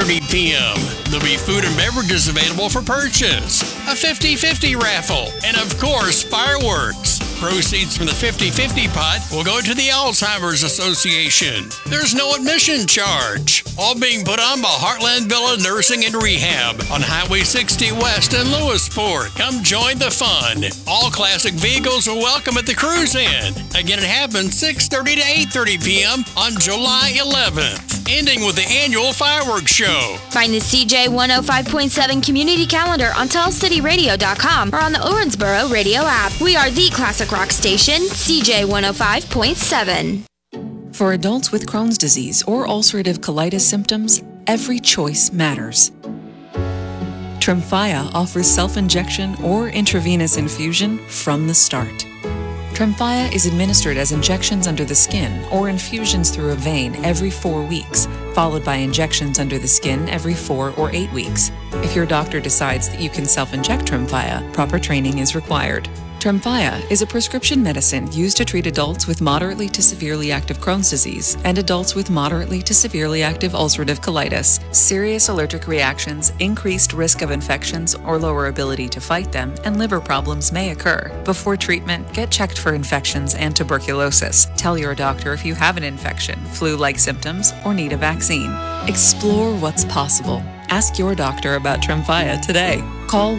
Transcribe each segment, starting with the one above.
8:30 p.m. There'll be food and beverages available for purchase, a 50-50 raffle, and of course, fireworks. Proceeds from the 50-50 pot will go to the Alzheimer's Association. There's no admission charge. All being put on by Heartland Villa Nursing and Rehab on Highway 60 West in Lewisport. Come join the fun. All classic vehicles are welcome at the Cruise Inn. Again, it happens 6:30 to 8:30 p.m. on July 11th, ending with the annual fireworks show. Find the CJ 105.7 community calendar on TellCityRadio.com or on the Owensboro radio app. We are the classic rock station, CJ 105.7. For adults with Crohn's disease or ulcerative colitis symptoms, every choice matters. Tremfya offers self-injection or intravenous infusion from the start. Tremfya is administered as injections under the skin or infusions through a vein every 4 weeks, followed by injections under the skin every 4 or 8 weeks. If your doctor decides that you can self-inject Tremfya, proper training is required. Tremfya is a prescription medicine used to treat adults with moderately to severely active Crohn's disease and adults with moderately to severely active ulcerative colitis. Serious allergic reactions, increased risk of infections or lower ability to fight them, and liver problems may occur. Before treatment, get checked for infections and tuberculosis. Tell your doctor if you have an infection, flu-like symptoms, or need a vaccine. Explore what's possible. Ask your doctor about Tremfya today. Call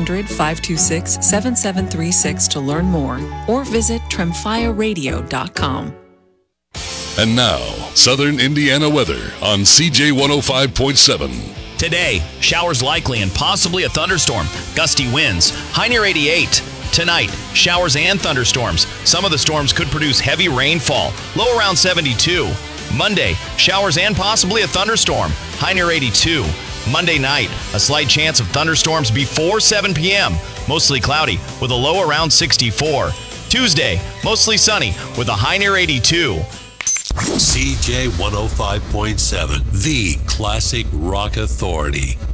1-800-526-7736 to learn more or visit tremfyaradio.com. And now, Southern Indiana weather on CJ 105.7. Today, showers likely and possibly a thunderstorm. Gusty winds, high near 88. Tonight, showers and thunderstorms. Some of the storms could produce heavy rainfall, low around 72. Monday, showers and possibly a thunderstorm, high near 82. Monday night, a slight chance of thunderstorms before 7 p.m. Mostly cloudy with a low around 64. Tuesday, mostly sunny with a high near 82. CJ 105.7, the classic rock authority.